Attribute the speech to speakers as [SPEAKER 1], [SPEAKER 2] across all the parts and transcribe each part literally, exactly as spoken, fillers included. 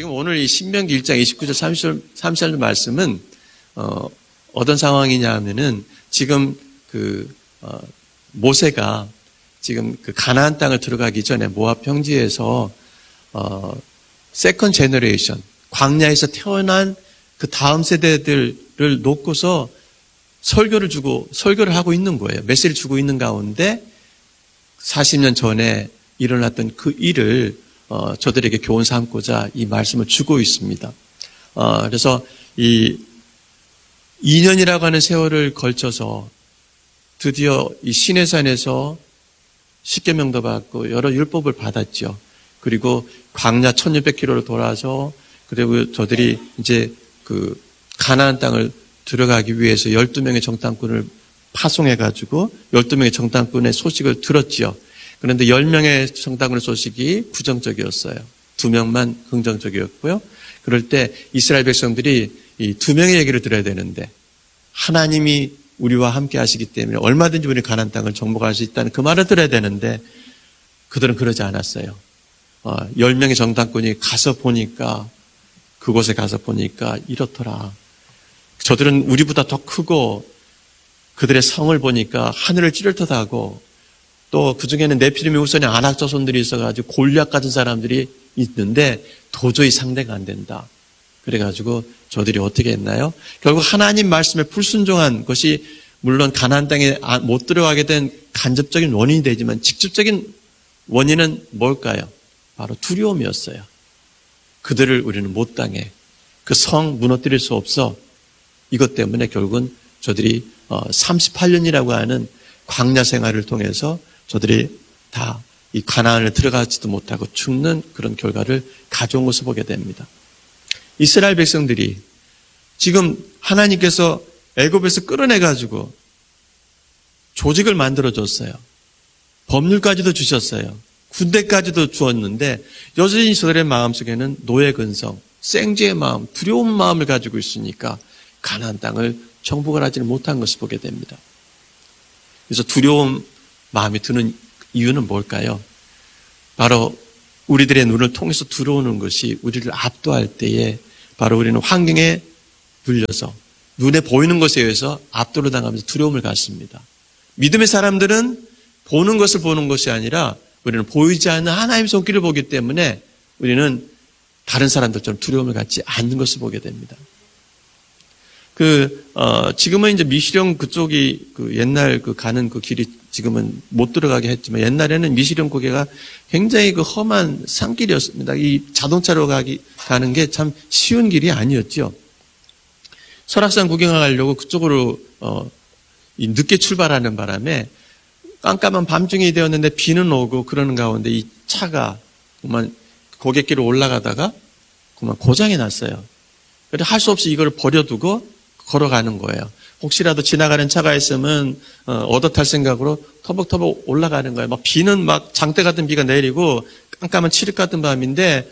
[SPEAKER 1] 지금 오늘 이 신명기 일 장 이십구 절 삼십 절, 삼십 절 말씀은, 어, 어떤 상황이냐 하면은, 지금 그, 어, 모세가 지금 그 가나안 땅을 들어가기 전에 모압 평지에서, 어, 세컨 제너레이션, 광야에서 태어난 그 다음 세대들을 놓고서 설교를 주고, 설교를 하고 있는 거예요. 메시지를 주고 있는 가운데 사십 년 전에 일어났던 그 일을 어, 저들에게 교훈 삼고자 이 말씀을 주고 있습니다. 어, 그래서 이 이 년이라고 하는 세월을 걸쳐서 드디어 이 시내산에서 십계명도 받고 여러 율법을 받았죠. 그리고 광야 천육백 킬로미터로 돌아서 그리고 저들이 이제 그 가나안 땅을 들어가기 위해서 열두 명의 정탐꾼을 파송해가지고 열두 명의 정탐꾼의 소식을 들었지요. 그런데 열 명의 정탐꾼의 소식이 부정적이었어요. 두 명만 긍정적이었고요. 그럴 때 이스라엘 백성들이 이 두 명의 얘기를 들어야 되는데 하나님이 우리와 함께 하시기 때문에 얼마든지 우리 가나안 땅을 정복할 수 있다는 그 말을 들어야 되는데 그들은 그러지 않았어요. 어, 열 명의 정탐꾼이 가서 보니까 그곳에 가서 보니까 이렇더라. 저들은 우리보다 더 크고 그들의 성을 보니까 하늘을 찌를 듯하고 또 그중에는 네피림의 후손의 아낙 자손들이 있어가지고 골리앗 같은 사람들이 있는데 도저히 상대가 안 된다. 그래가지고 저들이 어떻게 했나요? 결국 하나님 말씀에 불순종한 것이 물론 가나안 땅에 못 들어가게 된 간접적인 원인이 되지만 직접적인 원인은 뭘까요? 바로 두려움이었어요. 그들을 우리는 못 당해. 그 성 무너뜨릴 수 없어. 이것 때문에 결국은 저들이 삼십팔 년이라고 하는 광야 생활을 통해서 저들이 다 이 가나안을 들어가지도 못하고 죽는 그런 결과를 가져온 것을 보게 됩니다. 이스라엘 백성들이 지금 하나님께서 애굽에서 끌어내가지고 조직을 만들어줬어요. 법률까지도 주셨어요. 군대까지도 주었는데 여전히 저들의 마음속에는 노예 근성, 생지의 마음, 두려운 마음을 가지고 있으니까 가나안 땅을 정복을 하지는 못한 것을 보게 됩니다. 그래서 두려운 마음이 드는 이유는 뭘까요? 바로 우리들의 눈을 통해서 들어오는 것이 우리를 압도할 때에 바로 우리는 환경에 눌려서 눈에 보이는 것에 의해서 압도를 당하면서 두려움을 갖습니다. 믿음의 사람들은 보는 것을 보는 것이 아니라 우리는 보이지 않는 하나님의 손길을 보기 때문에 우리는 다른 사람들처럼 두려움을 갖지 않는 것을 보게 됩니다. 그, 어, 지금은 이제 미시령 그쪽이 그 옛날 그 가는 그 길이 지금은 못 들어가게 했지만 옛날에는 미시령 고개가 굉장히 그 험한 산길이었습니다. 이 자동차로 가기, 가는 게 참 쉬운 길이 아니었죠. 설악산 구경하려고 그쪽으로, 어, 이 늦게 출발하는 바람에 깜깜한 밤중이 되었는데 비는 오고 그러는 가운데 이 차가 그만 고갯길을 올라가다가 그만 고장이 났어요. 그래서 할 수 없이 이걸 버려두고 걸어가는 거예요. 혹시라도 지나가는 차가 있으면 어, 얻어 탈 생각으로 터벅터벅 올라가는 거예요. 막 비는 막 장대 같은 비가 내리고 깜깜한 칠흑 같은 밤인데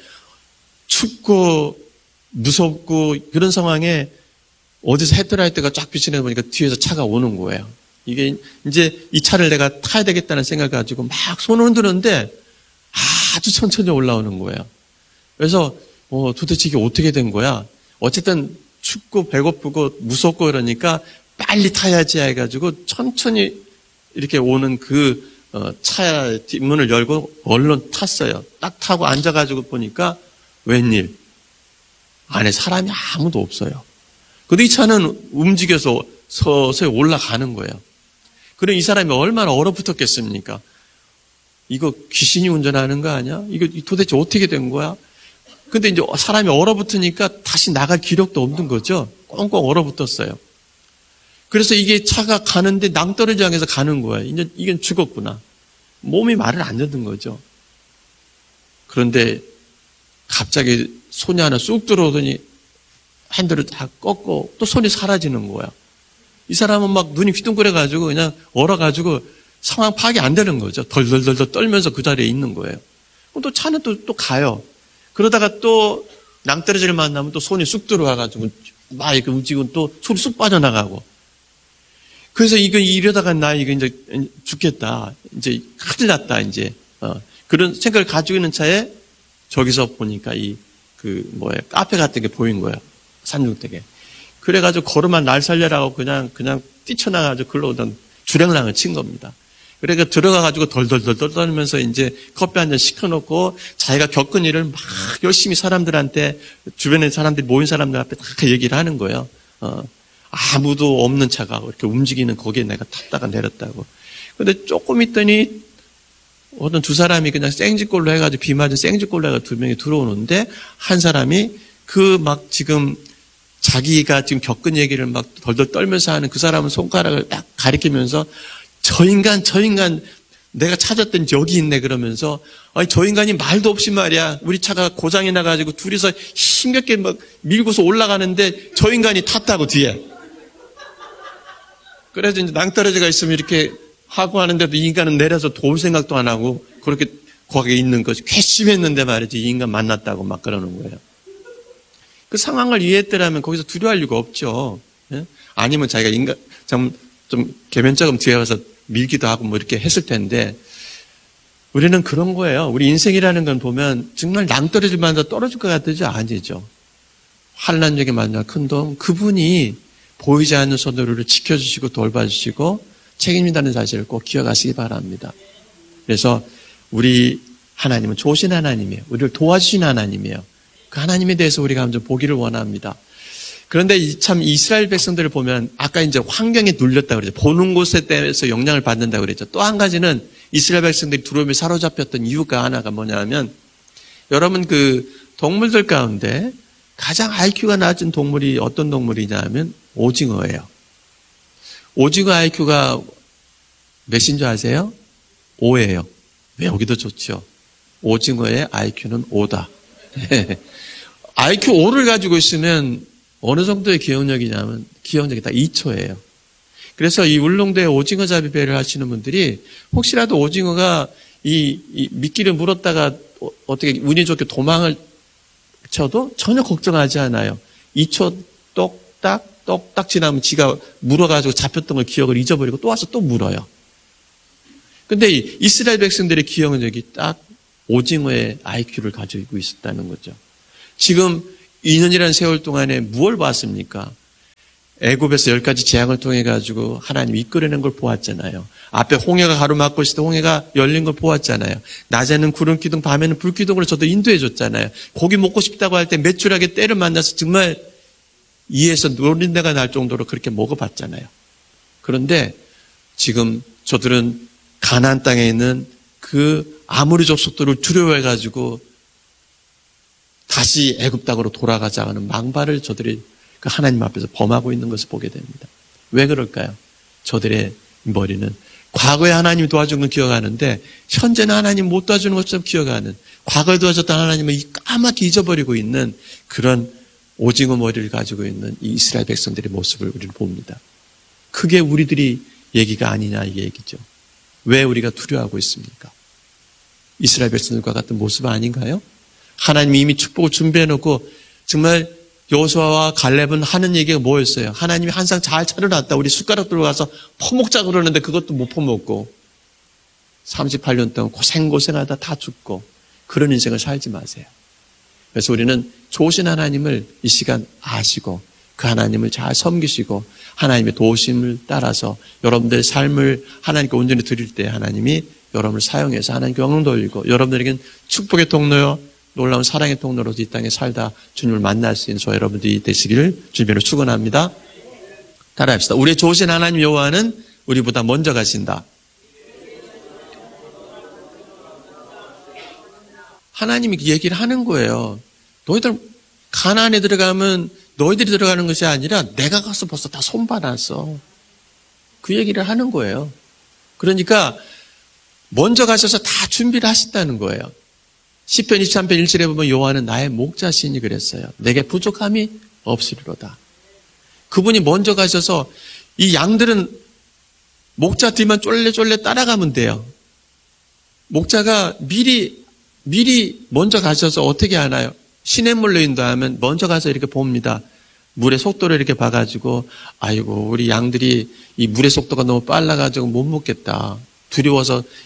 [SPEAKER 1] 춥고 무섭고 그런 상황에 어디서 헤드라이트가 쫙 비치는 거 보니까 뒤에서 차가 오는 거예요. 이게 이제 이 차를 내가 타야 되겠다는 생각을 가지고 막 손을 흔드는데 아주 천천히 올라오는 거예요. 그래서 어, 도대체 이게 어떻게 된 거야? 어쨌든 춥고 배고프고 무섭고 그러니까 빨리 타야지 해가지고 천천히 이렇게 오는 그 차 뒷문을 열고 얼른 탔어요. 딱 타고 앉아가지고 보니까 웬일 안에 사람이 아무도 없어요. 근데 이 차는 움직여서 서서히 올라가는 거예요. 그럼 이 사람이 얼마나 얼어붙었겠습니까? 이거 귀신이 운전하는 거 아니야? 이거 도대체 어떻게 된 거야? 근데 이제 사람이 얼어붙으니까 다시 나갈 기력도 없는 거죠. 꽁꽁 얼어붙었어요. 그래서 이게 차가 가는데 낭떠러지 향해서 가는 거예요. 이제 이건 죽었구나. 몸이 말을 안 듣는 거죠. 그런데 갑자기 손이 하나 쑥 들어오더니 핸들을 다 꺾고 또 손이 사라지는 거야. 이 사람은 막 눈이 휘둥그레가지고 그냥 얼어가지고 상황 파악이 안 되는 거죠. 덜덜덜덜 떨면서 그 자리에 있는 거예요. 또 차는 또, 또 가요. 그러다가 또 낭떠러지를 만나면 또 손이 쑥 들어와가지고 막 이렇게 움직이고 또 손이 쑥 빠져나가고. 그래서 이거 이러다가 나 이거 이제 죽겠다. 이제 큰일 났다. 이제 어, 그런 생각을 가지고 있는 차에 저기서 보니까 이 그 뭐야 카페 같은 게 보인 거예요. 산중택에. 그래가지고 걸으면 날 살려라고 그냥 그냥 뛰쳐나가지고 글로 오던 주랭랑을 친 겁니다. 그러니까 들어가가지고 덜덜덜덜 떨면서 이제 커피 한 잔 시켜놓고 자기가 겪은 일을 막 열심히 사람들한테 주변에 사람들이 모인 사람들 앞에 다 얘기를 하는 거예요. 어, 아무도 없는 차가 이렇게 움직이는 거기에 내가 탔다가 내렸다고. 근데 조금 있더니 어떤 두 사람이 그냥 생쥐꼴로 해가지고 비 맞은 생쥐꼴로 해가지고 두 명이 들어오는데 한 사람이 그 막 지금 자기가 지금 겪은 얘기를 막 덜덜 떨면서 하는 그 사람은 손가락을 딱 가리키면서 저 인간, 저 인간, 내가 찾았던 여기 있네 그러면서, 아니, 저 인간이 말도 없이 말이야. 우리 차가 고장이 나가지고 둘이서 힘겹게 막 밀고서 올라가는데 저 인간이 탔다고 뒤에. 그래서 이제 낭떠러지가 있으면 이렇게 하고 하는데도 이 인간은 내려서 도울 생각도 안 하고 그렇게 거기에 있는 것이 괘씸했는데 말이지 이 인간 만났다고 막 그러는 거예요. 그 상황을 이해했더라면 거기서 두려워할 이유가 없죠. 예? 아니면 자기가 인간, 좀, 좀 개면적으로 뒤에 와서 밀기도 하고 뭐 이렇게 했을 텐데 우리는 그런 거예요. 우리 인생이라는 건 보면 정말 낭떠러질 만다 떨어질 것 같으죠? 아니죠. 환난역에 만날 큰 도움, 그분이 보이지 않는 손으로 우리를 지켜주시고 돌봐주시고 책임진다는 사실을 꼭 기억하시기 바랍니다. 그래서 우리 하나님은 좋으신 하나님이에요. 우리를 도와주신 하나님이에요. 그 하나님에 대해서 우리가 한번 보기를 원합니다. 그런데 참 이스라엘 백성들을 보면 아까 이제 환경에 눌렸다고 그랬죠. 보는 곳에 대해서 영향을 받는다고 그랬죠. 또 한 가지는 이스라엘 백성들이 두려움에 사로잡혔던 이유가 하나가 뭐냐면 여러분 그 동물들 가운데 가장 아이큐가 낮은 동물이 어떤 동물이냐면 오징어예요. 오징어 아이큐가 몇인 줄 아세요? 오예요. 외우기도 좋죠. 오징어의 아이큐는 오다. 아이큐 오를 가지고 있으면 어느 정도의 기억력이냐면 기억력이 다 이 초예요. 그래서 이 울릉도에 오징어 잡이배를 하시는 분들이 혹시라도 오징어가 이, 이 미끼를 물었다가 어떻게 운이 좋게 도망을 쳐도 전혀 걱정하지 않아요. 이 초 똑딱 똑딱 지나면 지가 물어가지고 잡혔던 걸 기억을 잊어버리고 또 와서 또 물어요. 근데 이 이스라엘 백성들의 기억력이 딱 오징어의 아이큐를 가지고 있었다는 거죠. 지금 이 년이라는 세월 동안에 무엇을 봤습니까? 애굽에서 열 가지 재앙을 통해 가지고 하나님 이끌어낸 걸 보았잖아요. 앞에 홍해가 가로막고 있을 때 홍해가 열린 걸 보았잖아요. 낮에는 구름 기둥, 밤에는 불 기둥으로 저도 인도해 줬잖아요. 고기 먹고 싶다고 할 때 매출하게 때를 만나서 정말 이에서 노린내가 날 정도로 그렇게 먹어봤잖아요. 그런데 지금 저들은 가나안 땅에 있는 그 아무리 족속들을 두려워해 가지고 다시 애굽 땅으로 돌아가자 하는 망발을 저들이 그 하나님 앞에서 범하고 있는 것을 보게 됩니다. 왜 그럴까요? 저들의 머리는 과거에 하나님이 도와준 건 기억하는데 현재는 하나님 못 도와주는 것처럼 기억하는, 과거에 도와줬던 하나님을 까맣게 잊어버리고 있는 그런 오징어 머리를 가지고 있는 이 이스라엘 백성들의 모습을 우리는 봅니다. 그게 우리들이 얘기가 아니냐 이 얘기죠. 왜 우리가 두려워하고 있습니까? 이스라엘 백성들과 같은 모습 아닌가요? 하나님이 이미 축복을 준비해놓고 정말 여호수아와 갈렙은 하는 얘기가 뭐였어요? 하나님이 항상 잘 차려놨다. 우리 숟가락 들어가서 퍼먹자 그러는데 그것도 못 퍼먹고 삼십팔 년 동안 고생고생하다 다 죽고 그런 인생을 살지 마세요. 그래서 우리는 좋으신 하나님을 이 시간 아시고 그 하나님을 잘 섬기시고 하나님의 도우심을 따라서 여러분들의 삶을 하나님께 온전히 드릴 때 하나님이 여러분을 사용해서 하나님께 영광 돌리고 여러분들에겐 축복의 통로요 놀라운 사랑의 통로로서 이 땅에 살다 주님을 만날 수 있는 저 여러분들이 되시기를 주님으로 축원합니다. 따라합시다. 우리의 좋으신 하나님 여호와는 우리보다 먼저 가신다. 하나님이 그 얘기를 하는 거예요. 너희들 가나안에 들어가면 너희들이 들어가는 것이 아니라 내가 가서 벌써 다 손봐놨어. 그 얘기를 하는 거예요. 그러니까 먼저 가셔서 다 준비를 하셨다는 거예요. 시편 이십삼 편 일 절에 보면 여호와는 나의 목자시니 그랬어요. 내게 부족함이 없으리로다. 그분이 먼저 가셔서 이 양들은 목자 뒤만 쫄래쫄래 따라가면 돼요. 목자가 미리 미리 먼저 가셔서 어떻게 하나요? 시냇물로 인도하면 먼저 가서 이렇게 봅니다. 물의 속도를 이렇게 봐가지고 아이고 우리 양들이 이 물의 속도가 너무 빨라가지고 못 먹겠다. 두려워서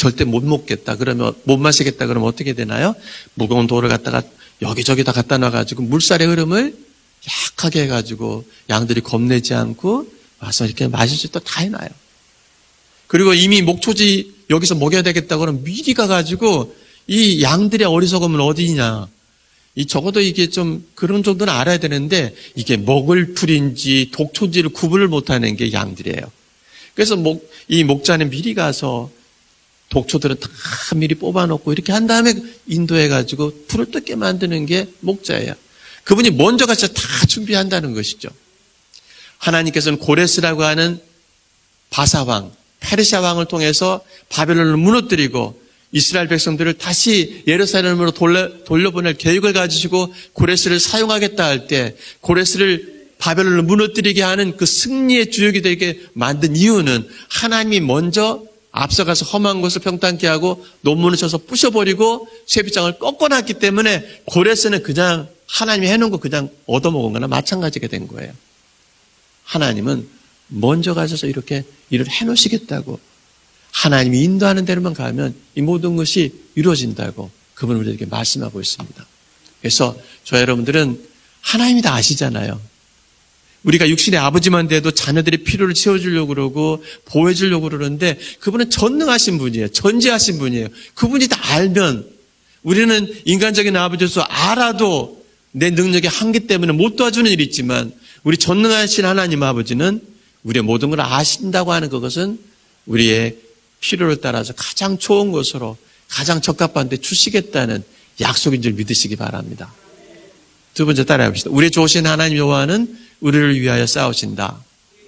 [SPEAKER 1] 절대 못 먹겠다. 그러면 못 마시겠다. 그러면 어떻게 되나요? 무거운 돌을 갖다가 여기저기다 갖다 놔가지고 물살의 흐름을 약하게 해가지고 양들이 겁내지 않고 와서 이렇게 마실 수 있도록 다 해놔요. 그리고 이미 목초지 여기서 먹여야 되겠다 그러면 미리 가가지고 이 양들의 어리석음은 어디냐. 이 적어도 이게 좀 그런 정도는 알아야 되는데 이게 먹을 풀인지 독초지를 구분을 못하는 게 양들이에요. 그래서 목, 이 목자는 미리 가서 독초들은 다 미리 뽑아놓고 이렇게 한 다음에 인도해가지고 풀을 뜯게 만드는 게 목자예요. 그분이 먼저 가서 다 준비한다는 것이죠. 하나님께서는 고레스라고 하는 바사왕, 페르시아 왕을 통해서 바벨론을 무너뜨리고 이스라엘 백성들을 다시 예루살렘으로 돌려, 돌려보낼 계획을 가지시고 고레스를 사용하겠다 할 때 고레스를 바벨론을 무너뜨리게 하는 그 승리의 주역이 되게 만든 이유는 하나님이 먼저 앞서가서 험한 것을 평탄케 하고 논문을 쳐서 부셔버리고 쇠빗장을 꺾어놨기 때문에 고레스는 그냥 하나님이 해놓은 거 그냥 얻어먹은 거나 마찬가지가 된 거예요. 하나님은 먼저 가셔서 이렇게 일을 해놓으시겠다고 하나님이 인도하는 대로만 가면 이 모든 것이 이루어진다고 그분은 우리에게 말씀하고 있습니다. 그래서 저 여러분들은 하나님이 다 아시잖아요. 우리가 육신의 아버지만 돼도 자녀들의 필요를 채워주려고 그러고 보호해주려고 그러는데 그분은 전능하신 분이에요. 전지하신 분이에요. 그분이 다 알면 우리는 인간적인 아버지로서 알아도 내 능력의 한계 때문에 못 도와주는 일이 있지만 우리 전능하신 하나님 아버지는 우리의 모든 걸 아신다고 하는 그것은 우리의 필요를 따라서 가장 좋은 것으로 가장 적합한 데 주시겠다는 약속인 줄 믿으시기 바랍니다. 두 번째 따라해 봅시다. 우리의 좋으신 하나님 여호와는 우리를 위하여 싸우신다.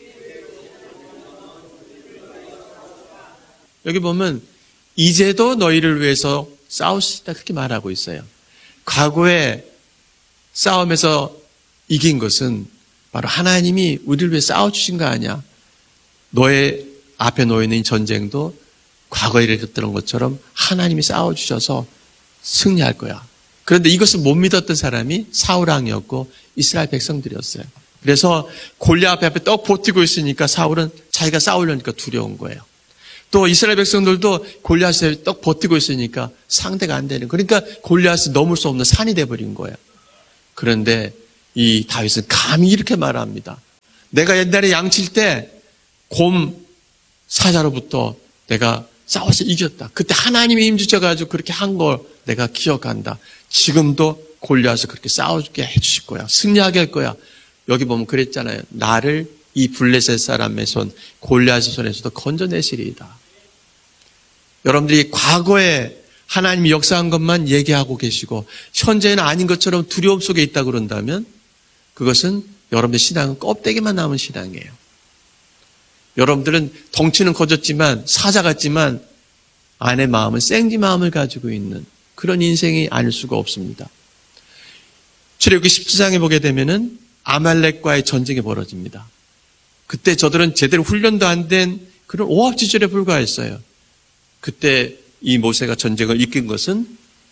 [SPEAKER 1] 여기 보면 이제도 너희를 위해서 싸우시다 그렇게 말하고 있어요. 과거에 싸움에서 이긴 것은 바로 하나님이 우리를 위해 싸워주신 거 아니야. 너의 앞에 놓여있는 전쟁도 과거에 일어났던 것처럼 하나님이 싸워주셔서 승리할 거야. 그런데 이것을 못 믿었던 사람이 사울 왕이었고 이스라엘 백성들이었어요. 그래서 골리앗 앞에 떡 버티고 있으니까 사울은 자기가 싸우려니까 두려운 거예요. 또 이스라엘 백성들도 골리앗에 떡 버티고 있으니까 상대가 안 되는. 그러니까 골리앗이 넘을 수 없는 산이 돼버린 거예요. 그런데 이 다윗은 감히 이렇게 말합니다. 내가 옛날에 양칠 때 곰 사자로부터 내가 싸워서 이겼다. 그때 하나님이 힘주셔가지고 그렇게 한 걸 내가 기억한다. 지금도 골리앗을 그렇게 싸워주게 해주실 거야. 승리하게 할 거야. 여기 보면 그랬잖아요. 나를 이 블레셋 사람의 손, 골리앗의 손에서도 건져내시리이다. 여러분들이 과거에 하나님이 역사한 것만 얘기하고 계시고 현재는 아닌 것처럼 두려움 속에 있다고 그런다면 그것은 여러분의 신앙은 껍데기만 남은 신앙이에요. 여러분들은 덩치는 커졌지만 사자 같지만 안의 마음은 생지 마음을 가지고 있는 그런 인생이 아닐 수가 없습니다. 출애굽기 십칠 장에 보게 되면은 아말렉과의 전쟁이 벌어집니다. 그때 저들은 제대로 훈련도 안 된 그런 오합지졸에 불과했어요. 그때 이 모세가 전쟁을 이끈 것은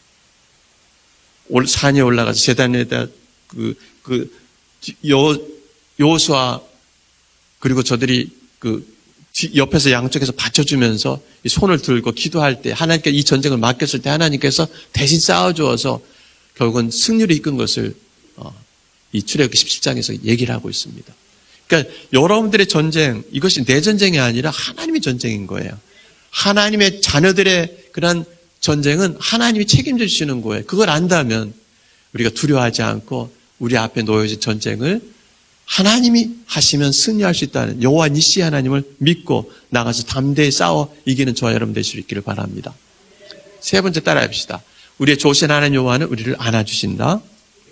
[SPEAKER 1] 산에 올라가서 제단에다 그, 그, 요, 요수아 그리고 저들이 그 옆에서 양쪽에서 받쳐주면서 손을 들고 기도할 때 하나님께 이 전쟁을 맡겼을 때 하나님께서 대신 싸워주어서 결국은 승리를 이끈 것을 이 출애굽기 십칠 장에서 얘기를 하고 있습니다. 그러니까 여러분들의 전쟁 이것이 내 전쟁이 아니라 하나님의 전쟁인 거예요. 하나님의 자녀들의 그런 전쟁은 하나님이 책임져 주시는 거예요. 그걸 안다면 우리가 두려워하지 않고 우리 앞에 놓여진 전쟁을 하나님이 하시면 승리할 수 있다는 여호와 니시 하나님을 믿고 나가서 담대히 싸워 이기는 저와 여러분 되실 수 있기를 바랍니다. 세 번째 따라해 봅시다. 우리의 좋으신 하나님 여호와는 우리를 안아주신다.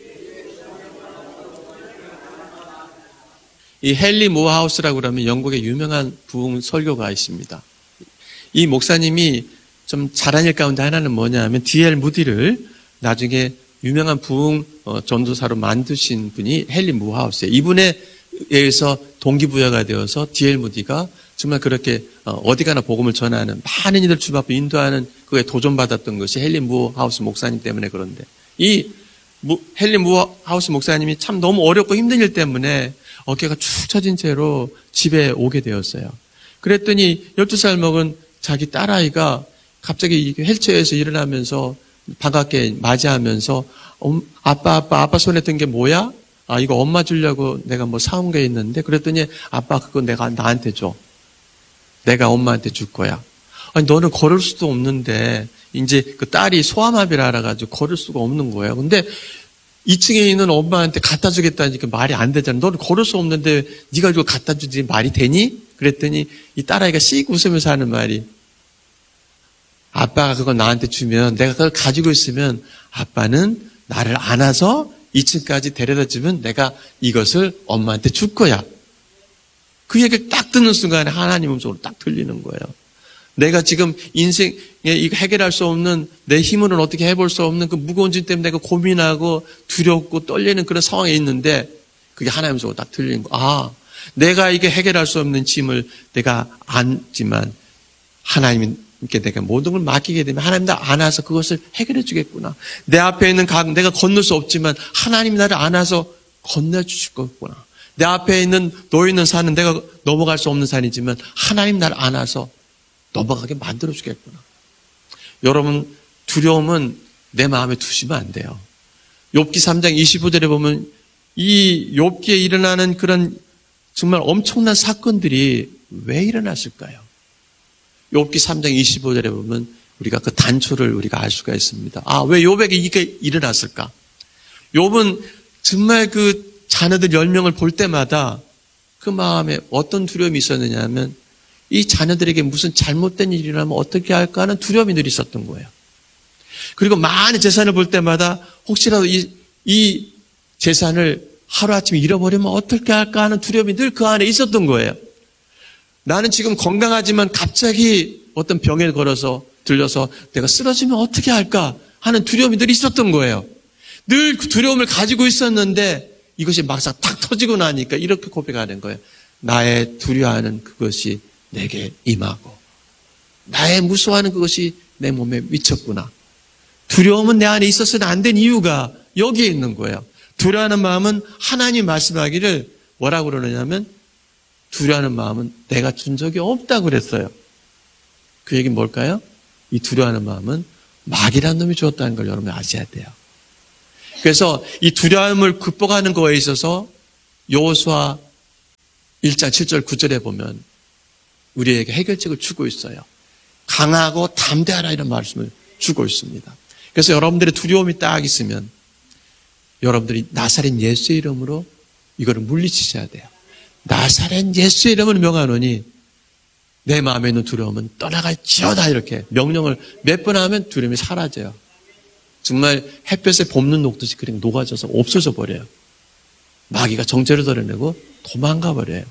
[SPEAKER 1] 이 헨리 모어하우스라고 그러면 영국의 유명한 부흥 설교가 있습니다. 이 목사님이 좀 잘한 일 가운데 하나는 뭐냐 하면 디엘 무디를 나중에 유명한 부흥 전도사로 만드신 분이 헨리 모어하우스예요. 이분에 의해서 동기부여가 되어서 디엘 무디가 정말 그렇게 어디 가나 복음을 전하는 많은 이들 주 앞에 인도하는 그에 도전받았던 것이 헨리 모어하우스 목사님 때문에 그런데 이 헨리 모어하우스 목사님이 참 너무 어렵고 힘든 일 때문에 어깨가 축 처진 채로 집에 오게 되었어요. 그랬더니 열두 살 먹은 자기 딸아이가 갑자기 이 휠체어에서 일어나면서 반갑게 맞이하면서 아빠 아빠 아빠 손에 든 게 뭐야? 아 이거 엄마 주려고 내가 뭐 사온 게 있는데 그랬더니 아빠 그거 내가 나한테 줘. 내가 엄마한테 줄 거야. 아니 너는 걸을 수도 없는데 이제 그 딸이 소아마비를 알아가지고 걸을 수가 없는 거예요. 근데 이 층에 있는 엄마한테 갖다 주겠다니까 말이 안 되잖아. 너는 걸을 수 없는데 네가 이거 갖다 주지 말이 되니? 그랬더니 이 딸아이가 씩 웃으면서 하는 말이 아빠가 그거 나한테 주면 내가 그걸 가지고 있으면 아빠는 나를 안아서 이 층까지 데려다 주면 내가 이것을 엄마한테 줄 거야. 그 얘기를 딱 듣는 순간에 하나님 음성으로 딱 들리는 거예요. 내가 지금 인생에 이거 해결할 수 없는 내 힘으로는 어떻게 해볼 수 없는 그 무거운 짐 때문에 내가 고민하고 두렵고 떨리는 그런 상황에 있는데 그게 하나님 음성으로 딱 들리는 거. 아, 내가 이게 해결할 수 없는 짐을 내가 안지만 하나님이 이렇게 내가 모든 걸 맡기게 되면 하나님 나 안아서 그것을 해결해 주겠구나. 내 앞에 있는 강 내가 건널 수 없지만 하나님이 나를 안아서 건너주실 거구나. 내 앞에 있는 놓여있는 산은 내가 넘어갈 수 없는 산이지만 하나님 나를 안아서 넘어가게 만들어 주겠구나. 여러분 두려움은 내 마음에 두시면 안 돼요. 욥기 삼 장 이십오 절에 보면 이 욥기에 일어나는 그런 정말 엄청난 사건들이 왜 일어났을까요? 욥기 삼 장 이십오 절에 보면 우리가 그 단초를 우리가 알 수가 있습니다. 아, 왜 욥에게 이게 일어났을까? 욥은 정말 그 자녀들 열 명을 볼 때마다 그 마음에 어떤 두려움이 있었느냐 하면 이 자녀들에게 무슨 잘못된 일이 일어나면 어떻게 할까 하는 두려움이 늘 있었던 거예요. 그리고 많은 재산을 볼 때마다 혹시라도 이, 이 재산을 하루아침에 잃어버리면 어떻게 할까 하는 두려움이 늘 그 안에 있었던 거예요. 나는 지금 건강하지만 갑자기 어떤 병에 걸어서 들려서 내가 쓰러지면 어떻게 할까 하는 두려움이 늘 있었던 거예요. 늘 그 두려움을 가지고 있었는데 이것이 막상 탁 터지고 나니까 이렇게 고백하는 거예요. 나의 두려워하는 그것이 내게 임하고 나의 무서워하는 그것이 내 몸에 미쳤구나. 두려움은 내 안에 있어서는 안 된 이유가 여기에 있는 거예요. 두려워하는 마음은 하나님이 말씀하기를 뭐라고 그러느냐면 두려워하는 마음은 내가 준 적이 없다고 그랬어요. 그 얘기는 뭘까요? 이 두려워하는 마음은 마귀라는 놈이 주었다는 걸 여러분이 아셔야 돼요. 그래서 이 두려움을 극복하는 거에 있어서 여호수아 일 장 칠 절 구 절에 보면 우리에게 해결책을 주고 있어요. 강하고 담대하라 이런 말씀을 주고 있습니다. 그래서 여러분들의 두려움이 딱 있으면 여러분들이 나사렛 예수의 이름으로 이거를 물리치셔야 돼요. 나사렛 예수의 이름을 명하노니 내 마음에 있는 두려움은 떠나갈지어다 이렇게 명령을 몇 번 하면 두려움이 사라져요. 정말 햇볕에 볶는 녹듯이 그냥 녹아져서 없어져 버려요. 마귀가 정체를 드러내고 도망가 버려요.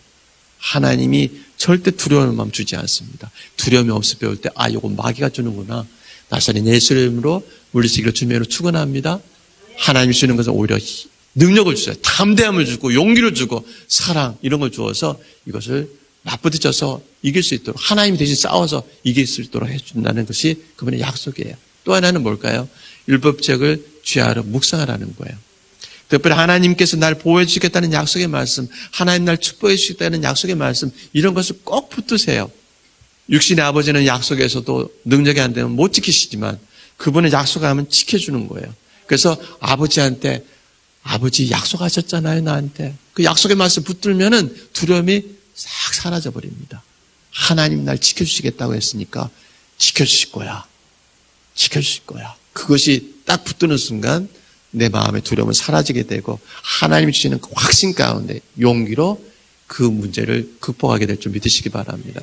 [SPEAKER 1] 하나님이 절대 두려운 마음 주지 않습니다. 두려움이 없어 배울 때 아 이거 마귀가 주는구나. 나사렛 예수의 이름으로 물리치기를 주면으로 축원합니다. 하나님이 주는 것은 오히려 능력을 주셔요. 담대함을 주고 용기를 주고 사랑 이런 걸 주어서 이것을 맞부딪혀서 이길 수 있도록 하나님 대신 싸워서 이길 수 있도록 해준다는 것이 그분의 약속이에요. 또 하나는 뭘까요? 율법책을 쥐하러 묵상하라는 거예요. 특별히 하나님께서 날 보호해 주시겠다는 약속의 말씀, 하나님 날 축복해 주시겠다는 약속의 말씀 이런 것을 꼭 붙드세요. 육신의 아버지는 약속에서도 능력이 안 되면 못 지키시지만 그분의 약속하면 지켜주는 거예요. 그래서 아버지한테 아버지 약속하셨잖아요 나한테. 그 약속의 말씀 붙들면은 두려움이 싹 사라져 버립니다. 하나님 날 지켜주시겠다고 했으니까 지켜주실 거야. 지켜주실 거야. 그것이 딱 붙드는 순간 내 마음의 두려움은 사라지게 되고 하나님이 주시는 그 확신 가운데 용기로 그 문제를 극복하게 될 줄 믿으시기 바랍니다.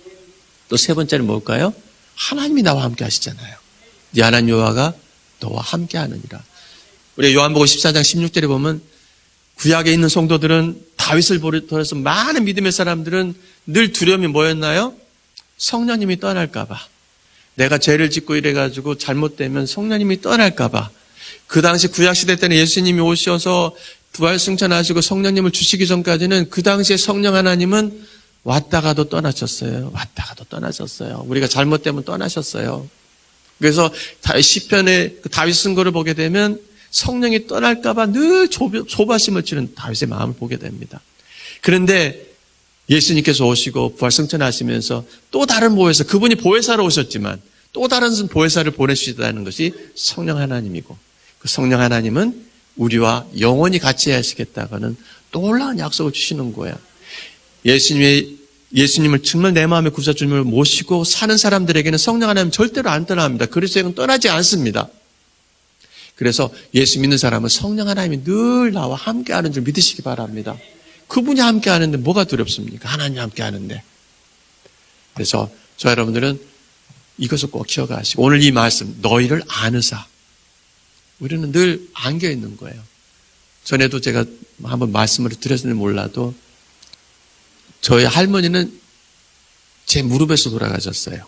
[SPEAKER 1] 또 세 번째는 뭘까요? 하나님이 나와 함께 하시잖아요. 네 하나님 여호와가 너와 함께 하느니라. 우리 요한복음 십사 장 십육 절에 보면 구약에 있는 성도들은 다윗을 보면서 많은 믿음의 사람들은 늘 두려움이 뭐였나요? 성령님이 떠날까 봐. 내가 죄를 짓고 이래가지고 잘못되면 성령님이 떠날까 봐. 그 당시 구약시대 때는 예수님이 오셔서 부활 승천하시고 성령님을 주시기 전까지는 그 당시에 성령 하나님은 왔다가도 떠나셨어요. 왔다가도 떠나셨어요. 우리가 잘못되면 떠나셨어요. 그래서 시편의 다윗 쓴 거를 보게 되면 성령이 떠날까 봐 늘 조바심을 치는 다윗의 마음을 보게 됩니다. 그런데 예수님께서 오시고 부활 승천하시면서 또 다른 보혜사, 그분이 보혜사로 오셨지만 또 다른 보혜사를 보내주시다는 것이 성령 하나님이고, 그 성령 하나님은 우리와 영원히 같이 하시겠다고는 놀라운 약속을 주시는 거예요. 예수님의, 예수님을 정말 내 마음의 구세주님을 모시고 사는 사람들에게는 성령 하나님 절대로 안 떠납니다. 그리스도에는 떠나지 않습니다. 그래서 예수 믿는 사람은 성령 하나님이 늘 나와 함께 하는 줄 믿으시기 바랍니다. 그분이 함께 하는데 뭐가 두렵습니까? 하나님이 함께 하는데. 그래서 저 여러분들은 이것을 꼭 기억하시고, 오늘 이 말씀, 너희를 아느사. 우리는 늘 안겨 있는 거예요. 전에도 제가 한번 말씀을 드렸는지 몰라도 저희 할머니는 제 무릎에서 돌아가셨어요.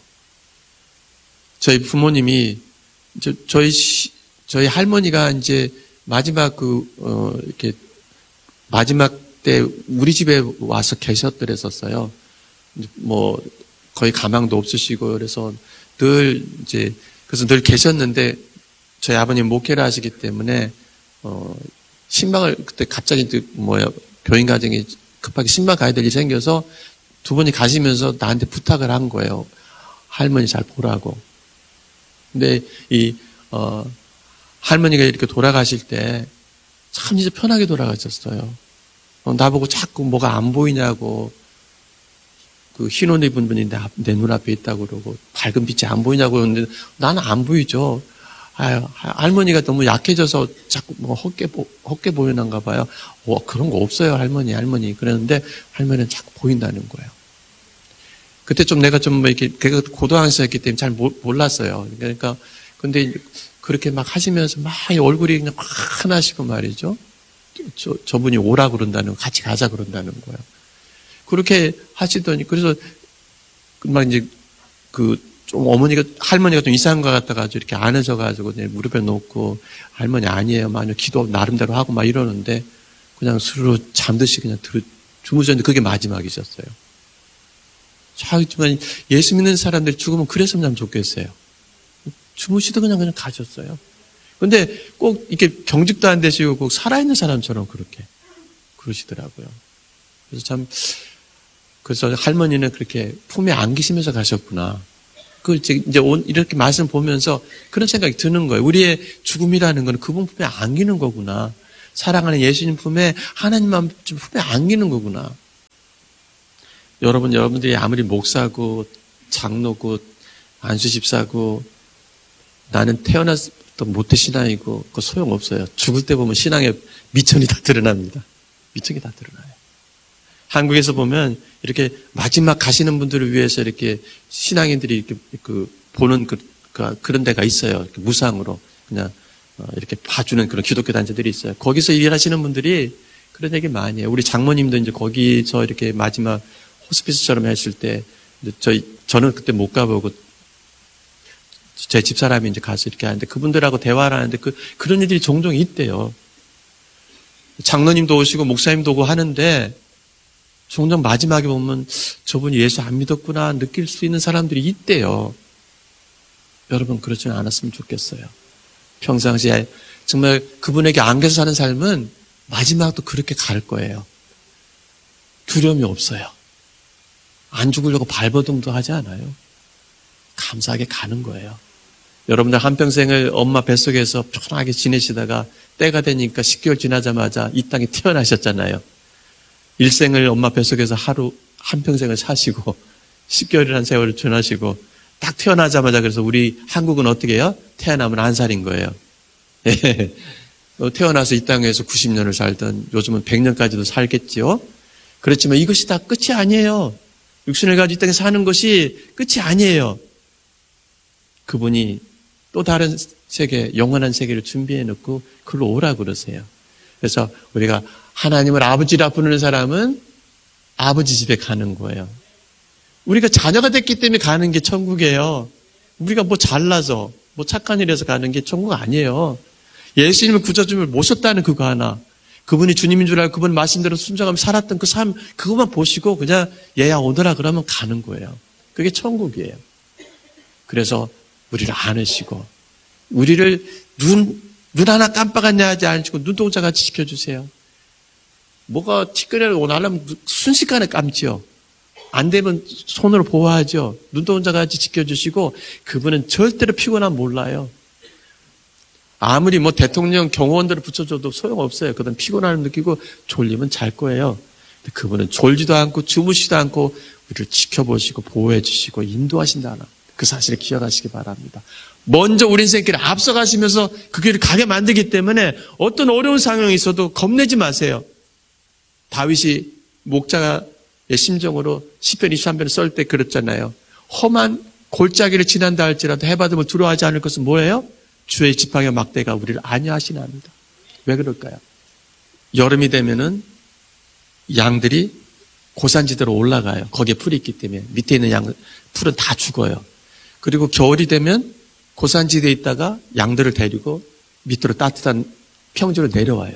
[SPEAKER 1] 저희 부모님이, 저, 저희, 저희 할머니가 이제 마지막 그, 어, 이렇게, 마지막 때 우리 집에 와서 계셨더랬었어요. 뭐, 거의 가망도 없으시고, 그래서 늘 이제, 그래서 늘 계셨는데, 저희 아버님 목회를 하시기 때문에, 어, 신방을, 그때 갑자기, 뭐야, 교인 가정이 급하게 신방 가야 될 일이 생겨서 두 분이 가시면서 나한테 부탁을 한 거예요. 할머니 잘 보라고. 근데 이, 어, 할머니가 이렇게 돌아가실 때 참 이제 편하게 돌아가셨어요. 어, 나보고 자꾸 뭐가 안 보이냐고, 그 흰 옷 입은 분이 내, 내 눈앞에 있다고 그러고, 밝은 빛이 안 보이냐고 그러는데 나는 안 보이죠. 아유, 할머니가 너무 약해져서 자꾸 뭐 헛게, 헛게 보이는가 봐요. 어, 그런 거 없어요, 할머니, 할머니. 그랬는데 할머니는 자꾸 보인다는 거예요. 그때 좀 내가 좀 이렇게, 걔가 고등학생이었기 때문에 잘 몰랐어요. 그러니까, 근데 그렇게 막 하시면서 막 얼굴이 그냥 환하시고 말이죠. 저, 저분이 오라 그런다는, 같이 가자 그런다는 거예요. 그렇게 하시더니, 그래서 막 이제 그, 좀 어머니가, 할머니가 좀 이상한 것 같아가지고 이렇게 안으셔가지고 무릎에 놓고, 할머니 아니에요. 마녀 기도 나름대로 하고 막 이러는데, 그냥 스르르 잠듯이 그냥 들어, 주무셨는데 그게 마지막이셨어요. 하지만 예수 믿는 사람들이 죽으면 그랬으면 참 좋겠어요. 주무시도 그냥 그냥 가셨어요. 근데 꼭 이렇게 경직도 안 되시고 꼭 살아있는 사람처럼 그렇게 그러시더라고요. 그래서 참, 그래서 할머니는 그렇게 품에 안기시면서 가셨구나. 그 이제 이렇게 말씀 보면서 그런 생각이 드는 거예요. 우리의 죽음이라는 건 그분 품에 안기는 거구나. 사랑하는 예수님 품에 하나님만 품에 안기는 거구나. 여러분, 여러분들이 아무리 목사고 장로고 안수집사고 나는 태어나서부터 모태신앙이고 그거 소용없어요. 죽을 때 보면 신앙의 미천이 다 드러납니다. 미천이 다 드러나요. 한국에서 보면 이렇게 마지막 가시는 분들을 위해서 이렇게 신앙인들이 이렇게 그 보는 그, 그 그런 데가 있어요. 이렇게 무상으로 그냥 이렇게 봐주는 그런 기독교 단체들이 있어요. 거기서 일하시는 분들이 그런 얘기 많이 해요. 우리 장모님도 이제 거기서 이렇게 마지막 호스피스처럼 했을 때 저희 저는 그때 못 가보고 제 집사람이 이제 가서 이렇게 하는데 그분들하고 대화를 하는데 그 그런 일들이 종종 있대요. 장로님도 오시고 목사님도 오고 하는데. 종종 마지막에 보면 저분이 예수 안 믿었구나 느낄 수 있는 사람들이 있대요. 여러분 그러지는 않았으면 좋겠어요. 평상시에 정말 그분에게 안겨서 사는 삶은 마지막도 그렇게 갈 거예요. 두려움이 없어요. 안 죽으려고 발버둥도 하지 않아요. 감사하게 가는 거예요. 여러분들 한평생을 엄마 뱃속에서 편하게 지내시다가 때가 되니까 십 개월 지나자마자 이 땅에 태어나셨잖아요. 일생을 엄마 뱃속에서 하루 한평생을 사시고 십 개월이라는 세월을 지나시고 딱 태어나자마자 그래서 우리 한국은 어떻게 해요? 태어나면 한 살인 거예요. 예. 태어나서 이 땅에서 구십 년을 살던 요즘은 백 년까지도 살겠지요. 그렇지만 이것이 다 끝이 아니에요. 육신을 가지고 이 땅에 사는 것이 끝이 아니에요. 그분이 또 다른 세계, 영원한 세계를 준비해 놓고 그걸로 오라 그러세요. 그래서 우리가 하나님을 아버지라 부르는 사람은 아버지 집에 가는 거예요. 우리가 자녀가 됐기 때문에 가는 게 천국이에요. 우리가 뭐 잘나서 뭐 착한 일에서 가는 게 천국 아니에요. 예수님을 구주님을 모셨다는 그거 하나. 그분이 주님인 줄 알고 그분 말씀대로 순종하며 살았던 그 삶 그것만 보시고 그냥 얘야 오너라 그러면 가는 거예요. 그게 천국이에요. 그래서 우리를 안으시고 우리를 눈, 눈 하나 깜빡았냐 하지 않으시고 눈동자같이 지켜주세요. 뭐가 티끌을 원하려면 순식간에 감지요. 안 되면 손으로 보호하죠. 눈동자 같이 지켜주시고 그분은 절대로 피곤함 몰라요. 아무리 뭐 대통령 경호원들을 붙여줘도 소용없어요. 그들은 피곤함을 느끼고 졸리면 잘 거예요. 근데 그분은 졸지도 않고 주무시지도 않고 우리를 지켜보시고 보호해 주시고 인도하신다는 그 사실을 기억하시기 바랍니다. 먼저 우리 인생길을 앞서가시면서 그 길을 가게 만들기 때문에 어떤 어려운 상황이 있어도 겁내지 마세요. 다윗이 목자의 심정으로 시편 이십삼 편을 썰 때 그랬잖아요. 험한 골짜기를 지난다 할지라도 해받음을 두려워하지 않을 것은 뭐예요? 주의 지팡이와 막대가 우리를 안위하시나이다. 왜 그럴까요? 여름이 되면은 양들이 고산지대로 올라가요. 거기에 풀이 있기 때문에 밑에 있는 양 풀은 다 죽어요. 그리고 겨울이 되면 고산지대에 있다가 양들을 데리고 밑으로 따뜻한 평지로 내려와요.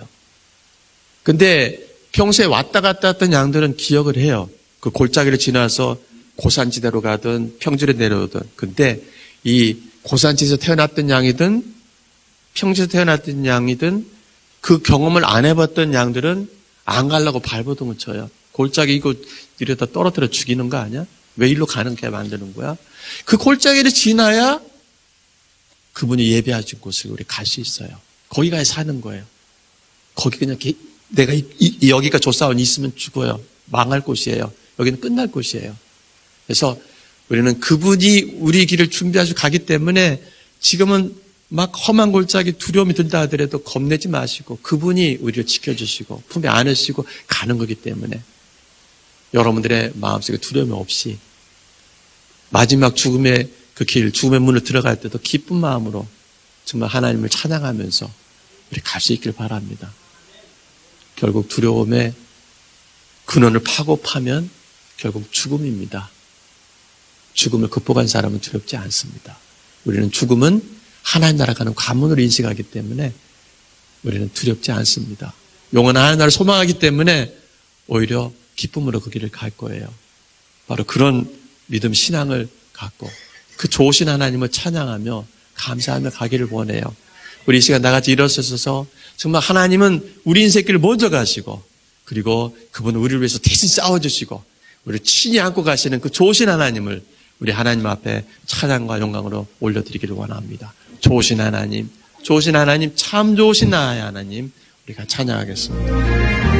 [SPEAKER 1] 근데 평소에 왔다 갔다 했던 양들은 기억을 해요. 그 골짜기를 지나서 고산지대로 가든 평지로 내려오든. 근데 이 고산지대에서 태어났던 양이든 평지에서 태어났던 양이든 그 경험을 안 해봤던 양들은 안 가려고 발버둥을 쳐요. 골짜기 이거 이러다 떨어뜨려 죽이는 거 아니야? 왜 일로 가는 게 만드는 거야? 그 골짜기를 지나야 그분이 예배하신 곳을 우리 갈 수 있어요. 거기 가야 사는 거예요. 거기 그냥 내가 이, 이, 여기가 조사원 있으면 죽어요. 망할 곳이에요. 여기는 끝날 곳이에요. 그래서 우리는 그분이 우리 길을 준비하시고 가기 때문에 지금은 막 험한 골짜기 두려움이 든다 하더라도 겁내지 마시고 그분이 우리를 지켜주시고 품에 안으시고 가는 거기 때문에 여러분들의 마음속에 두려움이 없이 마지막 죽음의 그 길, 죽음의 문을 들어갈 때도 기쁜 마음으로 정말 하나님을 찬양하면서 우리 갈 수 있길 바랍니다. 결국 두려움의 근원을 파고 파면 결국 죽음입니다. 죽음을 극복한 사람은 두렵지 않습니다. 우리는 죽음은 하나님 나라 가는 관문으로 인식하기 때문에 우리는 두렵지 않습니다. 영원한 하나님 나라를 소망하기 때문에 오히려 기쁨으로 그 길을 갈 거예요. 바로 그런 믿음 신앙을 갖고 그 좋으신 하나님을 찬양하며 감사하며 가기를 원해요. 우리 이 시간 나같이 일어서서 정말 하나님은 우리 인생길을 먼저 가시고 그리고 그분은 우리를 위해서 대신 싸워주시고 우리를 친히 안고 가시는 그 좋으신 하나님을 우리 하나님 앞에 찬양과 영광으로 올려드리기를 원합니다. 좋으신 하나님, 좋으신 하나님, 참 좋으신 나의 하나님 우리가 찬양하겠습니다.